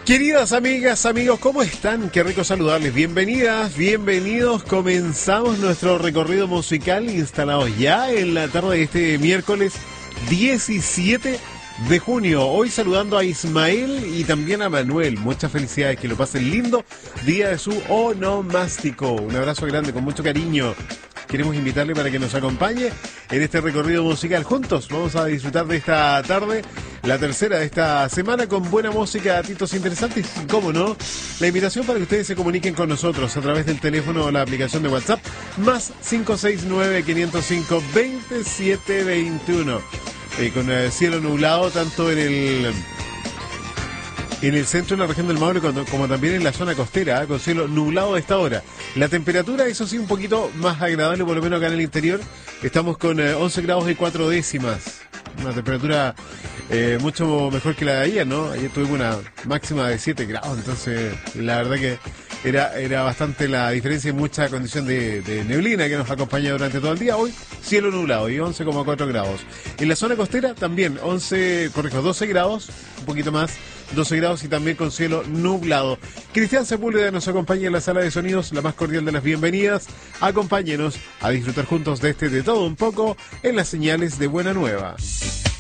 Queridas amigas, amigos, ¿cómo están? Qué rico saludarles. Bienvenidas, bienvenidos. Comenzamos nuestro recorrido musical instalados ya en la tarde de este miércoles 17 de junio. Hoy saludando a Ismael y también a Manuel. Muchas felicidades, que lo pasen lindo. Día de su onomástico. Un abrazo grande con mucho cariño. Queremos invitarle para que nos acompañe en este recorrido musical. Juntos vamos a disfrutar de esta tarde, la tercera de esta semana, con buena música, datos interesantes y, cómo no, la invitación para que ustedes se comuniquen con nosotros a través del teléfono o la aplicación de WhatsApp, más 569-505-2721. Con el cielo nublado tanto en el centro, en la región del Maule, como también en la zona costera, con cielo nublado a esta hora. La temperatura, eso sí, un poquito más agradable, por lo menos acá en el interior. Estamos con 11 grados y 4 décimas. Una temperatura mucho mejor que la de ayer, ¿no? Ayer tuvimos una máxima de 7 grados, entonces la verdad que era bastante la diferencia y mucha condición de neblina que nos acompaña durante todo el día. Hoy, cielo nublado y 11,4 grados. En la zona costera también 12 grados, un poquito más, 12 grados y también con cielo nublado. Cristian Sepúlveda nos acompaña en la sala de sonidos, la más cordial de las bienvenidas. Acompáñenos a disfrutar juntos de todo un poco en las señales de Buena Nueva.